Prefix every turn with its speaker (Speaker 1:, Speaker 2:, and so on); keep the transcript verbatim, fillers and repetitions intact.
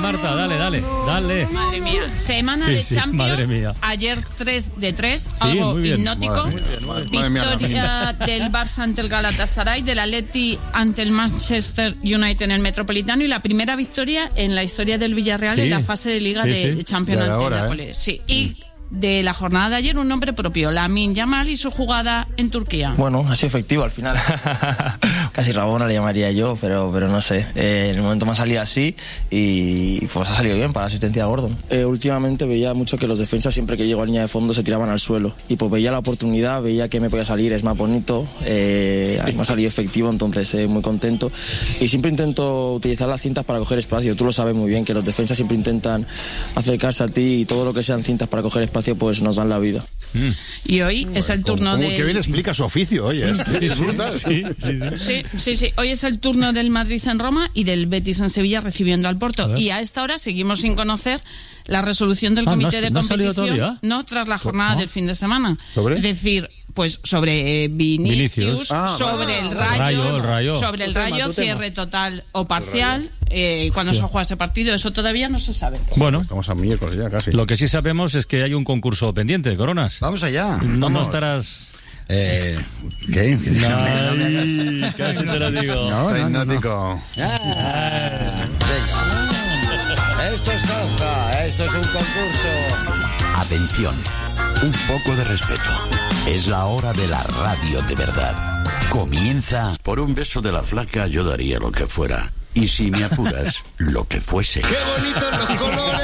Speaker 1: Marta, dale, dale, dale.
Speaker 2: Madre mía, semana
Speaker 1: Sí,
Speaker 2: de
Speaker 1: sí,
Speaker 2: Champions.
Speaker 1: madre mía.
Speaker 2: Ayer tres de tres,
Speaker 1: Sí,
Speaker 2: algo
Speaker 1: muy bien.
Speaker 2: hipnótico.
Speaker 1: Muy bien, muy bien.
Speaker 2: Victoria del Barça ante el Galatasaray, del Atleti ante el Manchester United en el Metropolitano y la primera victoria en la historia del Villarreal
Speaker 1: Sí.
Speaker 2: en la fase de Liga
Speaker 1: Sí,
Speaker 2: de,
Speaker 1: sí.
Speaker 2: de Champions
Speaker 3: Ya de
Speaker 2: ante
Speaker 3: ahora,
Speaker 2: el
Speaker 3: ¿eh?
Speaker 2: Nápoles. Sí, y de la jornada de ayer un nombre propio, Lamine Yamal y su jugada en Turquía.
Speaker 4: Bueno, ha sido efectivo al final. Casi Rabona le llamaría yo, pero, pero no sé. Eh, en el momento me ha salido así y pues ha salido bien para la asistencia de Gordon. Eh, últimamente veía mucho que los defensas siempre que llego a línea de fondo se tiraban al suelo. Y pues veía la oportunidad, veía que me podía salir, es más bonito. Eh, me ha salido efectivo, entonces eh, muy contento. Y siempre intento utilizar las cintas para coger espacio. Tú lo sabes muy bien, que los defensas siempre intentan acercarse a ti y todo lo que sean cintas para coger espacio pues nos dan la vida.
Speaker 1: Mm.
Speaker 2: Y hoy es el turno
Speaker 3: ¿Cómo
Speaker 2: de...
Speaker 3: que bien explica su oficio, oye? Es que es brutal.
Speaker 1: Sí, sí, sí.
Speaker 2: Sí, sí, sí. Hoy es el turno del Madrid en Roma y del Betis en Sevilla recibiendo al
Speaker 1: A
Speaker 2: Porto.
Speaker 1: ver.
Speaker 2: Y a esta hora seguimos sin conocer la resolución del
Speaker 1: Ah,
Speaker 2: comité
Speaker 1: ¿no ha-
Speaker 2: de
Speaker 1: no ha salido
Speaker 2: competición.
Speaker 1: todavía?
Speaker 2: No, tras la jornada
Speaker 1: Ah.
Speaker 2: del fin de semana.
Speaker 3: ¿Sobre?
Speaker 2: Es decir, pues sobre eh, Vinicius,
Speaker 1: Vinicius.
Speaker 3: Ah,
Speaker 2: sobre
Speaker 3: vale.
Speaker 2: el Rayo,
Speaker 1: Rayo, el Rayo.
Speaker 2: sobre el
Speaker 3: Tu tema,
Speaker 2: Rayo,
Speaker 3: tu tema.
Speaker 2: cierre total o parcial, eh, cuando se juega ese partido. Eso todavía no se sabe.
Speaker 1: Bueno,
Speaker 3: Estamos a miércoles ya casi.
Speaker 1: lo que sí sabemos es que hay un concurso pendiente, Coronas.
Speaker 5: Vamos allá.
Speaker 1: No, no
Speaker 5: Vamos.
Speaker 1: estarás...
Speaker 5: Eh, ¿Qué? ¿Qué?
Speaker 1: Ay, casi te lo digo.
Speaker 5: No,
Speaker 3: Está
Speaker 5: no, no, no.
Speaker 3: hipnótico.
Speaker 5: Ah, venga. Esto es Caza, esto es un concurso.
Speaker 6: Atención, un poco de respeto. Es la hora de la radio de verdad. Comienza. Por un beso de la flaca yo daría lo que fuera. Y si me apuras, lo que fuese.
Speaker 5: ¡Qué bonitos los colores!